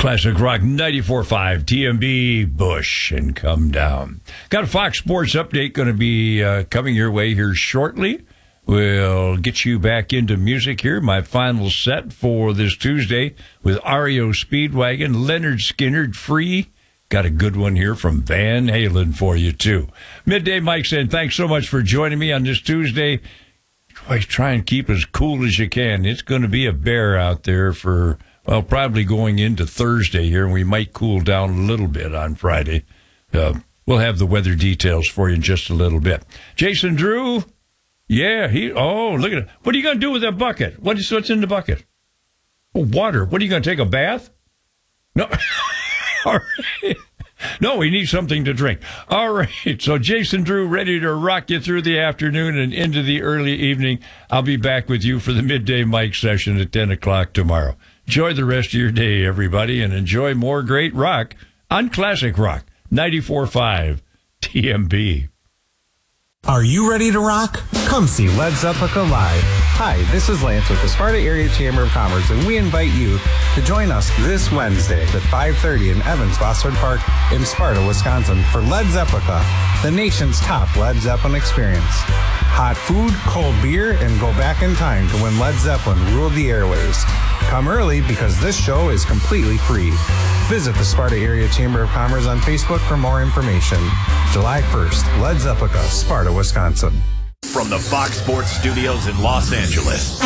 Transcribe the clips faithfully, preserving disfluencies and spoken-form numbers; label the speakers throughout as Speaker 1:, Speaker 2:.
Speaker 1: Classic Rock ninety-four point five, T M B, Bush, and Come Down. Got a Fox Sports update going to be uh, coming your way here shortly. We'll get you back into music here. My final set for this Tuesday with R E O Speedwagon, Leonard Skinner, Free. Got a good one here from Van Halen for you, too. Midday Mike saying, thanks so much for joining me on this Tuesday. Always try and keep as cool as you can. It's going to be a bear out there for, well, probably going into Thursday here, and we might cool down a little bit on Friday. Uh, we'll have the weather details for you in just a little bit. Jason Drew, yeah, he, oh, look at it. What are you going to do with that bucket? What is, what's in the bucket? Oh, water. What are you going to take a bath? No. All right. No, we need something to drink. All right. So Jason Drew ready to rock you through the afternoon and into the early evening. I'll be back with you for the Midday Mike session at ten o'clock tomorrow. Enjoy the rest of your day, everybody, and enjoy more great rock on Classic Rock ninety-four point five T M B.
Speaker 2: Are you ready to rock? Come see Led Zeppelin live. Hi, this is Lance with the Sparta Area Chamber of Commerce, and we invite you to join us this Wednesday at five thirty in Evans Bossard Park in Sparta, Wisconsin for Led Zeppelin, the nation's top Led Zeppelin experience. Hot food, cold beer, and go back in time to when Led Zeppelin ruled the airwaves. Come early because this show is completely free. Visit the Sparta Area Chamber of Commerce on Facebook for more information. July first, Led Zeppelin, Sparta, Wisconsin.
Speaker 3: From the Fox Sports Studios in Los Angeles,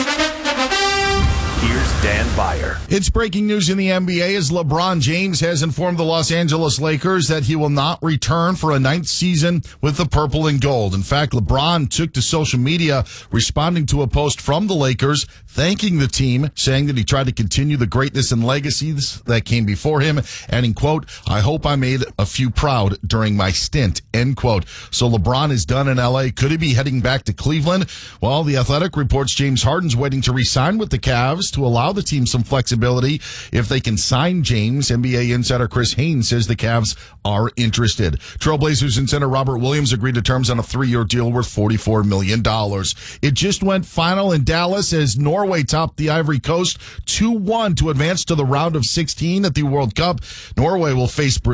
Speaker 3: here's Dan Beyer.
Speaker 4: It's breaking news in the N B A as LeBron James has informed the Los Angeles Lakers that he will not return for a ninth season with the purple and gold. In fact, LeBron took to social media responding to a post from the Lakers thanking the team, saying that he tried to continue the greatness and legacies that came before him, adding, quote, I hope I made a few proud during my stint, end quote. So LeBron is done in L A. Could he be heading back to Cleveland? Well, The Athletic reports James Harden's waiting to re-sign with the Cavs to allow the team some flexibility if they can sign James. N B A insider Chris Haynes says the Cavs are interested. Trailblazers and center Robert Williams agreed to terms on a three-year deal worth forty-four million dollars. It just went final in Dallas as Norway topped the Ivory Coast two one to advance to the round of sixteen at the World Cup. Norway will face Brazil